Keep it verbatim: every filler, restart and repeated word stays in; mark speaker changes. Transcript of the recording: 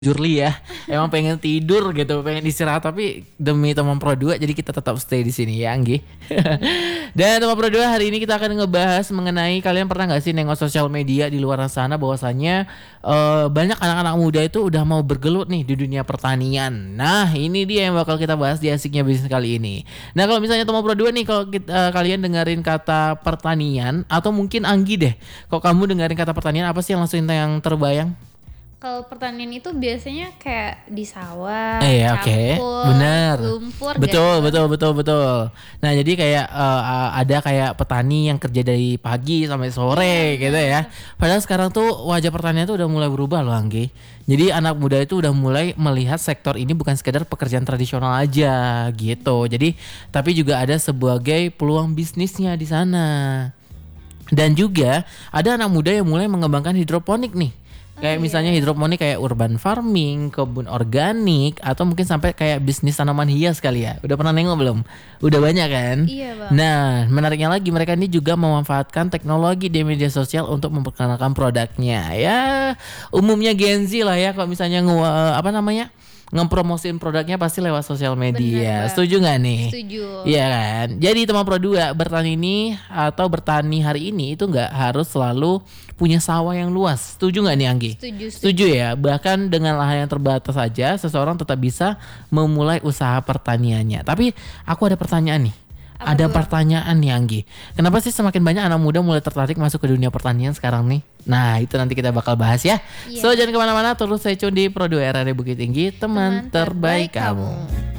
Speaker 1: Jurli ya, emang pengen tidur gitu, pengen istirahat tapi demi teman Pro dua jadi kita tetap stay di sini ya Anggi. Dan teman Pro dua hari ini kita akan ngebahas mengenai kalian pernah nggak sih nengok sosial media di luar sana bahwasannya uh, banyak anak-anak muda itu udah mau bergelut nih di dunia pertanian. Nah ini dia yang bakal kita bahas di Asiknya Bisnis kali ini. Nah kalau misalnya teman Pro dua nih kalau kita, uh, kalian dengerin kata pertanian atau mungkin Anggi deh, kalau kamu dengerin kata pertanian apa sih yang langsung yang terbayang?
Speaker 2: Kalau pertanian itu biasanya kayak di sawah,
Speaker 1: Eh ya, oke, okay. Benar,
Speaker 2: lumpur,
Speaker 1: betul,
Speaker 2: gitu.
Speaker 1: betul, betul, betul. Nah jadi kayak uh, ada kayak petani yang kerja dari pagi sampai sore
Speaker 2: yeah,
Speaker 1: gitu ya. Padahal sekarang tuh wajah pertanian tuh udah mulai berubah loh Anggi. Jadi anak muda itu udah mulai melihat sektor ini bukan sekedar pekerjaan tradisional aja gitu. Jadi tapi juga ada sebagai peluang bisnisnya di sana. Dan juga ada anak muda yang mulai mengembangkan hidroponik nih. Kayak oh, misalnya iya. hidroponik kayak urban farming, kebun organik, atau mungkin sampai kayak bisnis tanaman hias kali ya. Udah pernah nengok belum? Udah banyak kan?
Speaker 2: Iya bang.
Speaker 1: Nah menariknya lagi mereka ini juga memanfaatkan teknologi di media sosial untuk memperkenalkan produknya. Ya umumnya Gen Z lah ya kalau misalnya nge, apa namanya? ngepromosiin produknya pasti lewat sosial media. Bener, setuju nggak nih?
Speaker 2: Setuju.
Speaker 1: Iya kan. Jadi teman Pro dua bertani ini atau bertani hari ini itu nggak harus selalu punya sawah yang luas. Setuju nggak nih Anggi?
Speaker 2: Setuju, setuju.
Speaker 1: Setuju ya. Bahkan dengan lahan yang terbatas saja, seseorang tetap bisa memulai usaha pertaniannya. Tapi aku ada pertanyaan nih. Apa ada gua? Pertanyaan nih Anggi. Kenapa sih semakin banyak anak muda mulai tertarik masuk ke dunia pertanian sekarang nih? Nah itu nanti kita bakal bahas ya. Yeah. So jangan kemana-mana, terus stay tune di Pro dua R R D Bukit Tinggi, teman, teman terbaik, terbaik kamu. kamu.